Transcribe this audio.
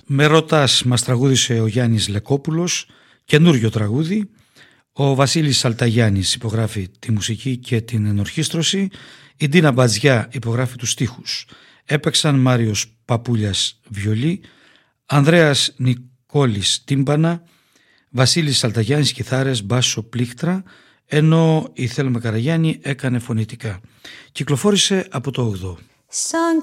Με ρωτάς μας τραγούδισε ο Γιάννης Λεκόπουλος, καινούριο τραγούδι. Ο Βασίλης Σαλταγιάννης υπογράφει τη μουσική και την ενορχήστρωση. Η Ντίνα Μπατζιά υπογράφει τους στίχους. Έπαιξαν Μάριος Παπούλιας βιολί, Ανδρέας Νικόλης τύμπανα, Βασίλης Σαλταγιάννης κιθάρες, μπάσο, πλήκτρα, ενώ η Θέλμα Καραγιάννη έκανε φωνητικά. Κυκλοφόρησε από το 8. Σαν